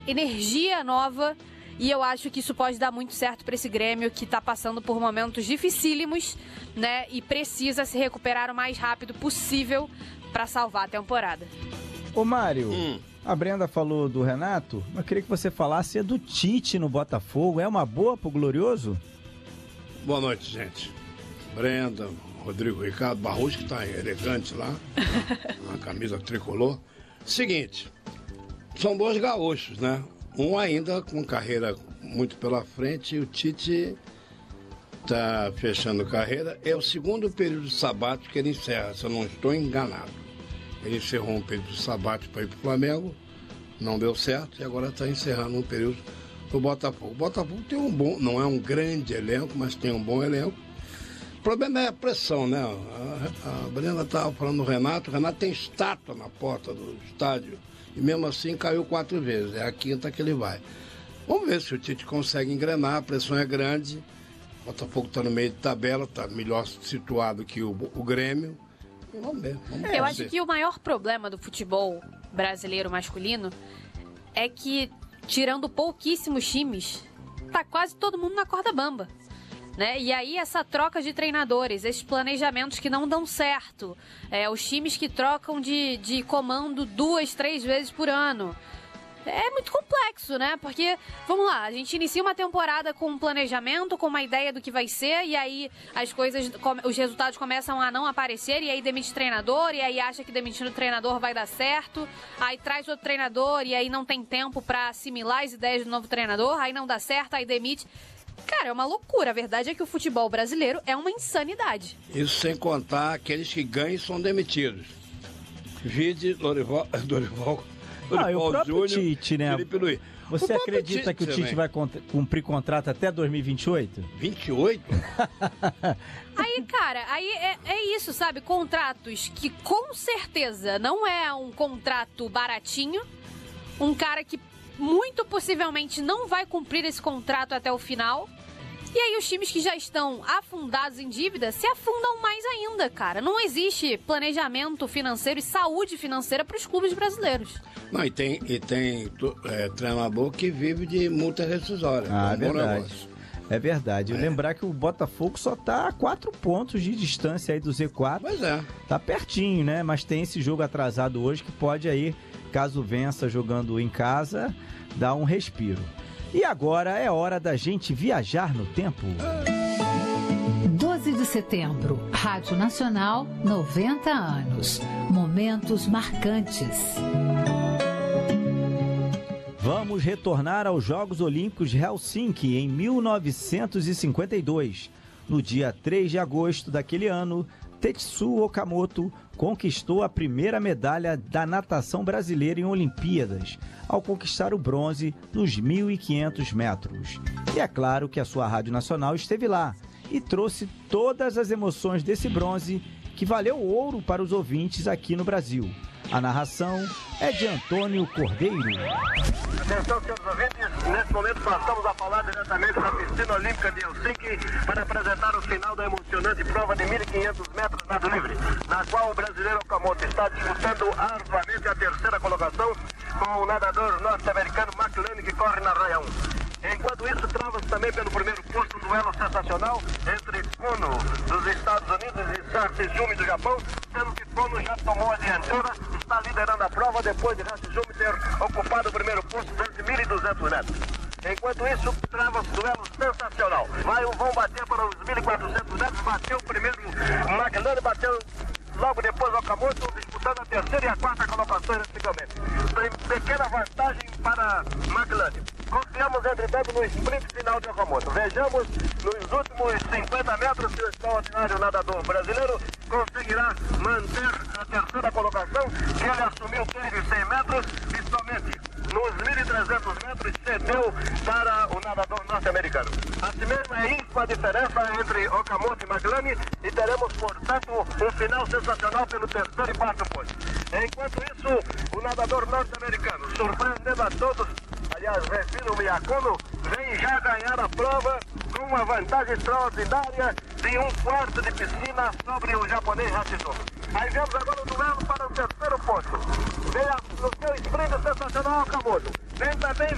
energia nova. E eu acho que isso pode dar muito certo para esse Grêmio, que está passando por momentos dificílimos, né? E precisa se recuperar o mais rápido possível para salvar a temporada. Ô Mário, a Brenda falou do Renato, mas eu queria que você falasse do Tite no Botafogo. É uma boa pro Glorioso? Boa noite, gente. Brenda, Rodrigo Ricardo, Barroso, que tá elegante lá, na camisa tricolor. Seguinte, são dois gaúchos, né? Um ainda com carreira muito pela frente, e o Tite tá fechando carreira. É o segundo período sabático que ele encerra, se eu não estou enganado. Ele encerrou um período sabático para ir pro Flamengo, não deu certo, e agora está encerrando um período pro Botafogo. O Botafogo tem um bom, não é um grande elenco, mas tem um bom elenco. O problema é a pressão, né? A Brenda estava falando do Renato. O Renato tem estátua na porta do estádio e mesmo assim caiu 4 vezes. É a quinta que ele vai. Vamos ver se o Tite consegue engrenar. A pressão é grande. O Botafogo está no meio de tabela, está melhor situado que o Grêmio. E vamos ver. Eu acho que o maior problema do futebol brasileiro masculino é que, tirando pouquíssimos times, tá quase todo mundo na corda bamba. Né? E aí essa troca de treinadores, esses planejamentos que não dão certo, os times que trocam de comando 2, 3 vezes por ano, é muito complexo, né? Porque, vamos lá, a gente inicia uma temporada com um planejamento, com uma ideia do que vai ser, e aí as coisas, os resultados começam a não aparecer, e aí demite treinador, e aí acha que demitindo o treinador vai dar certo, aí traz outro treinador, e aí não tem tempo para assimilar as ideias do novo treinador, aí não dá certo, aí demite. Cara, é uma loucura. A verdade é que o futebol brasileiro é uma insanidade. Isso sem contar aqueles que ganham e são demitidos. Vide Dorival o próprio Júnior, Tite, né? Felipe Luiz. Você acredita que o Tite vai cumprir contrato até 2028? 28? Aí, cara, é isso, sabe? Contratos que com certeza não é um contrato baratinho. Um cara que muito possivelmente não vai cumprir esse contrato até o final. E aí os times que já estão afundados em dívida se afundam mais ainda, cara. Não existe planejamento financeiro e saúde financeira para os clubes brasileiros. Não, e tem treinador que vive de multa rescisória. É verdade. É verdade. Lembrar que o Botafogo só tá a 4 pontos de distância aí do Z4. Pois é. Tá pertinho, né? Mas tem esse jogo atrasado hoje que pode aí, caso vença jogando em casa, dar um respiro. E agora é hora da gente viajar no tempo. 12 de setembro, Rádio Nacional, 90 anos. Momentos marcantes. Vamos retornar aos Jogos Olímpicos de Helsinki em 1952. No dia 3 de agosto daquele ano, Tetsuo Okamoto conquistou a primeira medalha da natação brasileira em Olimpíadas, ao conquistar o bronze nos 1.500 metros. E é claro que a sua Rádio Nacional esteve lá e trouxe todas as emoções desse bronze, que valeu ouro para os ouvintes aqui no Brasil. A narração é de Antônio Cordeiro. Atenção, senhores ouvintes, nesse momento passamos a falar diretamente da piscina olímpica de Helsinki para apresentar o final da emocionante prova de 1.500 metros nado livre, na qual o brasileiro Okamoto está disputando arduamente a terceira colocação com o nadador norte-americano McLean, que corre na raia 1. Enquanto isso, trava-se também pelo primeiro posto um duelo sensacional entre Kono dos Estados Unidos e Hashizumi do Japão, sendo que Kono já tomou a dianteira, está liderando a prova depois de Hashizumi ter ocupado o primeiro posto durante 1.200 metros. Enquanto isso, trava-se duelo sensacional. Vão bater para os 1.400 metros, bateu o primeiro McLean, bateu logo depois Okamoto, disputando a terceira e a quarta colocações respectivamente. Tem pequena vantagem para McLean. Confiamos, entretanto, no sprint final de Okamoto. Vejamos nos últimos 50 metros se o extraordinário nadador brasileiro conseguirá manter a terceira colocação, que ele assumiu desde 100 metros e somente nos 1.300 metros cedeu para o nadador norte-americano. Assim mesmo, é ínfima a diferença entre Okamoto e McLean e teremos, portanto, um final sensacional pelo terceiro e quarto posto. Enquanto isso, o nadador norte-americano, surpreendendo a todos, aliás, refiro o Kono, vem já ganhar a prova com uma vantagem extraordinária de 1/4 de piscina sobre o japonês Hashizumi. Aí vemos agora o duelo para o terceiro posto. Vem no seu sprint sensacional Okamoto. Vem também